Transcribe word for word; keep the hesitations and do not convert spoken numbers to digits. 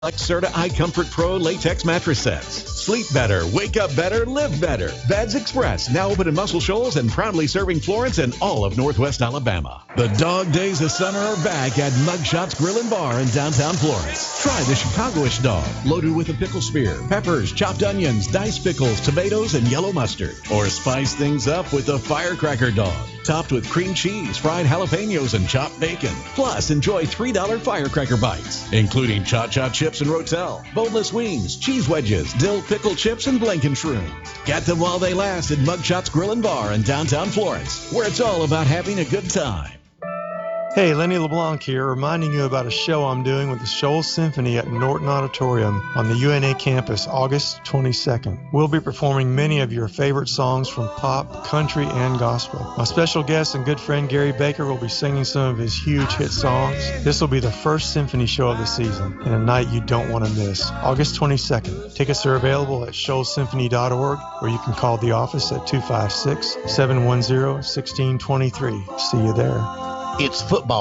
Like Serta iComfort Pro latex mattress sets. Sleep better, wake up better, live better. Beds Express, now open in Muscle Shoals and proudly serving Florence and all of Northwest Alabama. The dog days of summer are back at Mugshots Grill and Bar in downtown Florence. Try the Chicago-ish dog, loaded with a pickle spear, peppers, chopped onions, diced pickles, tomatoes, and yellow mustard. Or spice things up with the firecracker dog, topped with cream cheese, fried jalapenos, and chopped bacon. Plus, enjoy three dollar firecracker bites, including cha-cha chips and rotel, boneless wings, cheese wedges, dill pickle chips, and blanken shrooms. Get them while they last at Mugshots Grill and Bar in downtown Florence, where it's all about having a good time. Hey, Lenny LeBlanc here, reminding you about a show I'm doing with the Shoals Symphony at Norton Auditorium on the U N A campus, August twenty-second. We'll be performing many of your favorite songs from pop, country, and gospel. My special guest and good friend Gary Baker will be singing some of his huge hit songs. This will be the first symphony show of the season, and a night you don't want to miss. August twenty-second. Tickets are available at shoals symphony dot org, or you can call the office at two five six, seven one zero, one six two three. See you there. It's football